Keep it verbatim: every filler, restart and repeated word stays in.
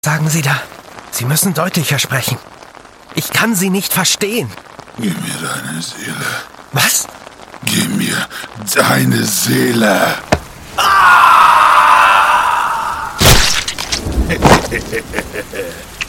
Sagen Sie da, Sie müssen deutlicher sprechen. Ich kann Sie nicht verstehen. Gib mir deine Seele. Was? Gib mir deine Seele. Ah!